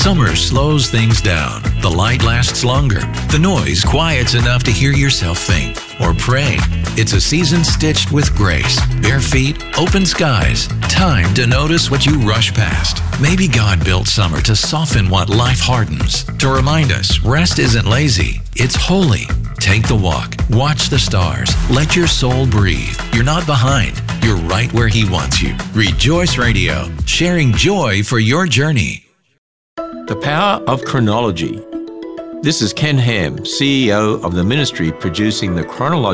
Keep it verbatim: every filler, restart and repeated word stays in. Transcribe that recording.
Summer slows things down. The light lasts longer. The noise quiets enough to hear yourself think or pray. It's a season stitched with grace. Bare feet, open skies. Time to notice what you rush past. Maybe God built summer to soften what life hardens. To remind us, rest isn't lazy. It's holy. Take the walk. Watch the stars. Let your soul breathe. You're not behind. You're right where He wants you. Rejoice Radio, sharing joy for your journey. The Power of Chronology. This is Ken Ham, C E O of the ministry producing the Chronology